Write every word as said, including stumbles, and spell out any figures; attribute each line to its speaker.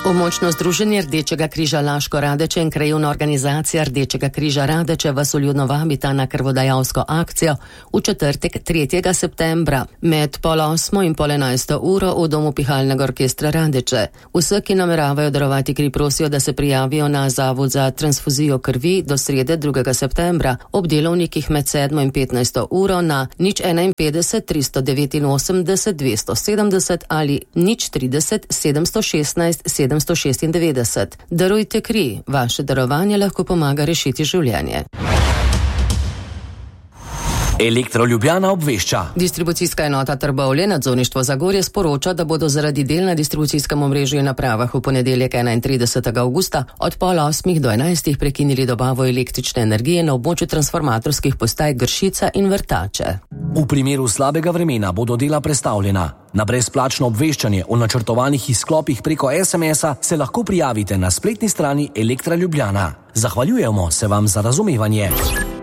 Speaker 1: Območno združenje Rdečega križa Laško Radeče in krajevna organizacija Rdečega križa Radeče vas vljudno vabita na krvodajalsko akcijo v četrtek tretjega septembra med pol osmo in pol enajsto uro v domu Pihalnega orkestra Radeče. Vse, ki nameravajo darovati kri, prosijo, da se prijavijo na Zavod za transfuzijo krvi do srede drugega septembra ob delovnikih med sedmo in petnajsto uro na nič enainpetdeset tristo devetinosemdeset dvesto sedemdeset ali nič trideset sedemsto šestnajst sedemsto šestindevetdeset. Darujte kri, vaše darovanje lahko pomaga rešiti življenje.
Speaker 2: Elektro Ljubljana obvešča.
Speaker 1: Distribucijska enota Trbovlje, nadzorništvo Zagorje, sporoča, da bodo zaradi del na distribucijskem omrežju in napravah v ponedeljek enaintridesetega avgusta od pol osmih do enajstih prekinili dobavo električne energije na območju transformatorskih postaj Gršica in Vrtače.
Speaker 2: V primeru slabega vremena bodo dela prestavljena. Na brezplačno obveščanje o načrtovanih izklopih preko es em es-a se lahko prijavite na spletni strani Elektra Ljubljana. Zahvaljujemo se vam za razumevanje.